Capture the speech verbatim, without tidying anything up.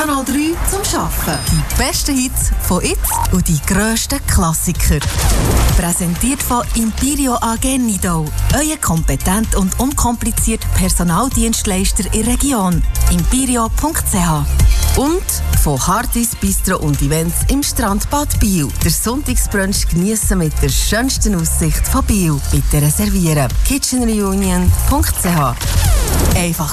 Kanal drei zum Arbeiten. Die besten Hits von jetzt und die grössten Klassiker. Präsentiert von Impirio A G Nidau. Euer kompetent und unkompliziert Personaldienstleister in der Region. impirio punkt c h. Und von Hardys Bistro und Events im Strandbad Biel. Der Sonntagsbrunch geniessen mit der schönsten Aussicht von Biel. Bitte reservieren. kitchen reunion punkt c h. Einfach